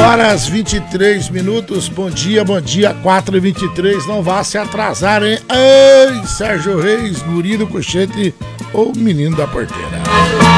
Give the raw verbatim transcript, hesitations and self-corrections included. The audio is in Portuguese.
horas vinte e três minutos, bom dia, bom dia, quatro e vinte e três, não vá se atrasar, hein? Ei, Sérgio Reis, guri do cochete ou menino da porteira.